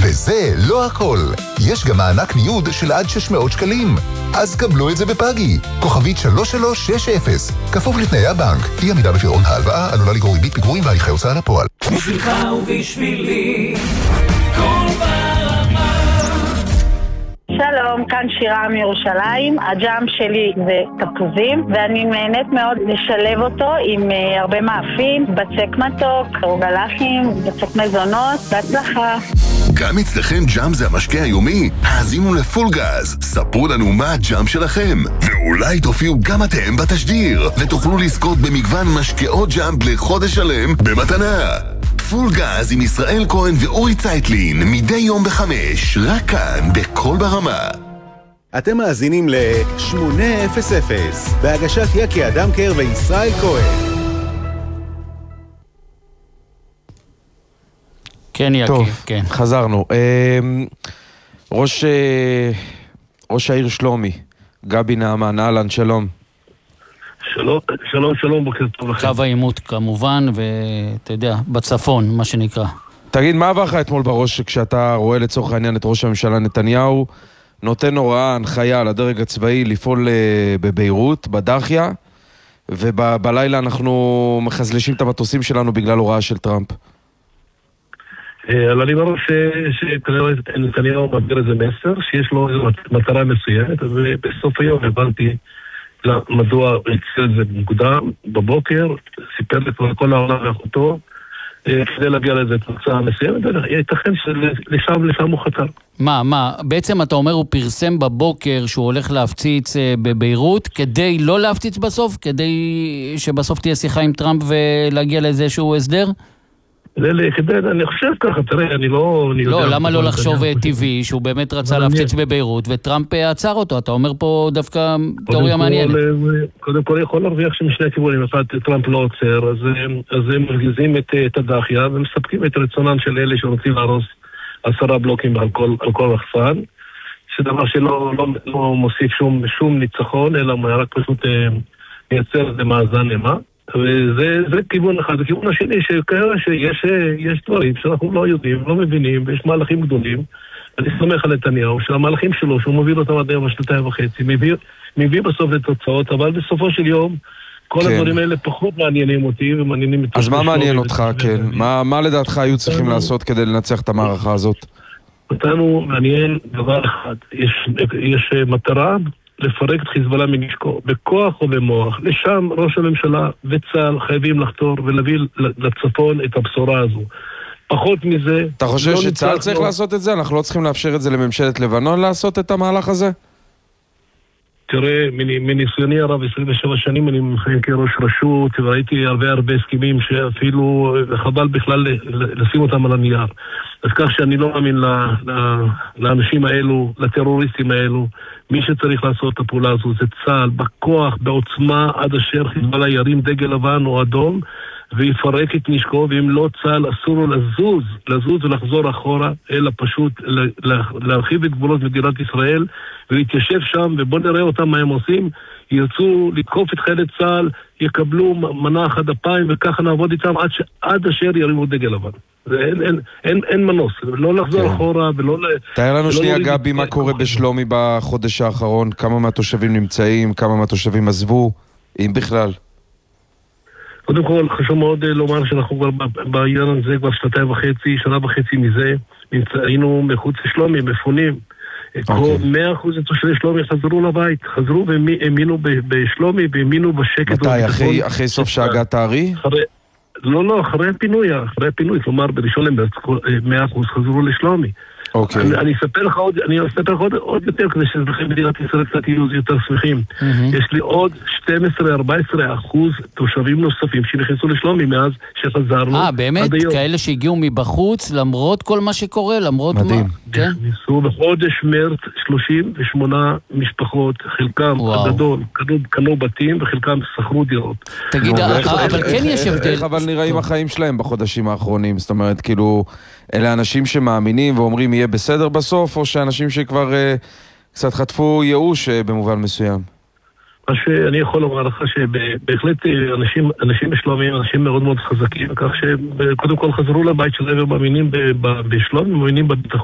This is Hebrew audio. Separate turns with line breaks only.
וזה לא הכל. יש גם מענק ניוד של עד 600 שקלים. אז קבלו את זה בפאגי. כוכבית 3360. כפוף לתנאי הבנק. אי עמידה בפירעון ההלוואה עלולה לגרור ריבית פיגורים והליכי הוצאה לפועל.
בשבילך ובשבילי כל ברמה.
שלום, כאן שירה מירושלים. הג'אם שלי זה תפוזים, ואני נהנית מאוד לשלב אותו עם הרבה מאפים, בצק מתוק, רוגלחים, בצק מזונות. בהצלחה.
גם אצלכם ג'אם זה המשקה היומי? האזינו לפול גז, ספרו לנו מה הג'אם שלכם, ואולי תופיעו גם אתם בתשדיר, ותוכלו לזכות במגוון משקאות ג'אם לחודש שלם במתנה. פול גז עם ישראל כהן ואורי צייטלין, מדי יום ב5, רק כאן בכל ברמה.
אתם מאזינים ל-800 בהגשת יקי אדמקר וישראל כהן.
כן, יקי,
טוב,
כן.
חזרנו. ראש העיר שלומי, גבי נעמן, אהלן, שלום.
שלום, בוקר טוב לכם.
קו העימות כמובן, ואתה יודע, בצפון, מה שנקרא.
תגיד, מה עבר לך אתמול בראש כשאתה רואה לצורך העניין את ראש הממשלה נתניהו, נותן הוראה, הנחיה לדרג הצבאי לפעול בביירות, בדחיה, ובלילה אנחנו מחזלשים את המטוסים שלנו בגלל הוראה של טראמפ?
אבל אני אומר שכנראה נתניהו מעביר איזה מסר, שיש לו מטרה מסוימת, ובסוף היום הבנתי מדוע הוא הציע את זה מוקדם, בבוקר, סיפר לכל העולם ואחותו, כדי להגיע לאיזה תוצאה מסוימת, ייתכן שלשם הוא חתר.
מה, בעצם אתה אומר הוא פרסם בבוקר שהוא הולך להפציץ בביירות, כדי לא להפציץ בסוף? כדי שבסוף תהיה שיחה עם טראמפ ולהגיע לאיזשהו הסדר?
אני חושב ככה, תראה, אני לא...
לא, למה לא לחשוב טבעי שהוא באמת רצה להפציץ בביירות וטראמפ עצר אותו? אתה אומר פה דווקא תיאוריה מעניינת.
קודם כל יכול להרוויח שמשני הכיוונים, אחד טראמפ לא עוצר, אז הם מרגיזים את הדחיה ומספקים את רצונם של אלה שרוצים להרוס 10 בלוקים על כל רחפן, שדבר שלא מוסיף שום ניצחון, אלא רק פשוט מייצר איזה מאזן אימה. וזה כיוון אחד. הכיוון השני שכנראה שיש דברים שאנחנו לא יודעים, לא מבינים, ויש מהלכים גדולים. אני סומך על נתניהו, שהמהלכים שלו, שהוא מוביל אותם עד היום 2.5, מביא בסוף לתוצאות, אבל בסופו של יום, כל הדברים האלה פחות מעניינים אותי, ומעניינים את...
אז מה מעניין אותך, כן? מה לדעתך היו צריכים לעשות כדי לנצח את המערכה הזאת?
אותנו מעניין דבר אחד. יש מטרה לפרק את חיזבאללה מנשקו, בכוח או במוח. לשם ראש הממשלה וצה"ל חייבים לחתור ולהביא לצפון את הבשורה הזו. פחות מזה...
אתה חושב שצה"ל צריך לעשות את זה? אנחנו לא צריכים לאפשר את זה לממשלת לבנון לעשות את המהלך הזה?
תראה, מניסיוני הרב 27 שנים אני מכהן כראש רשות, וראיתי הרבה הסכמים שאפילו חבל בכלל לשים אותם על הנייר. אז כך שאני לא מאמין לאנשים האלו, לטרוריסטים האלו. מי שצריך לעשות את הפעולה הזו זה צה"ל, בכוח, בעוצמה, עד אשר חיזבאללה ירים דגל לבן או אדום, ויפרק את נשקו, ואם לא צה"ל אסור לו לזוז ולחזור אחורה, אלא פשוט להרחיב את גבולות מדינת ישראל, ולהתיישב שם, ובוא נראה אותם מה הם עושים, ירצו לתקוף את חיילי צה"ל, יקבלו מנה אחת אפיים, וככה נעבוד איתם עד אשר ירימו דגל לבן. אין מנוס, לא לחזור אחורה ולא...
תאר לנו שנייה גבי, מה קורה בשלומי בחודש האחרון, כמה מהתושבים נמצאים, כמה מהתושבים עזבו, אם בכלל.
קודם כל, חשוב מאוד לומר שאנחנו כבר בעניין הזה כבר 2.5 מזה, היינו מחוץ לשלומי, מפונים. 100% תושבי שלומי חזרו לבית, חזרו והאמינו בשלומי והאמינו בשקט.
מתי? אחרי סוף שהגעת הארי?
לא, אחרי הפינוי, כלומר בראשון למרץ 100% חזרו לשלומי. אני אספר לך עוד יותר כדי שאזרחי מדינת ישראל קצת יהיו יותר שמחים. יש לי עוד 12-14% תושבים נוספים שנכנסו לשלומי מאז שחזרנו.
באמת? כאלה שהגיעו מבחוץ למרות כל מה שקורה? למרות מה?
נכנסו בחודש מרץ 38 משפחות, חלקם הגדול קנו בתים וחלקם שכרו דירות.
תגיד, אבל כן יש הבדל.
איך אבל נראים החיים שלהם בחודשים האחרונים? זאת אומרת, כאילו, אלה אנשים שמאמינים ואומרים יהיה בסדר בסוף, או שאנשים שכבר קצת חטפו ייאוש במובן מסוים?
מה שאני יכול לומר לך שבהחלט אנשים בשלומי הם אנשים מאוד מאוד חזקים, כך שקודם כל חזרו לבית שלהם ומאמינים בשלום, מאמינים בביטחון.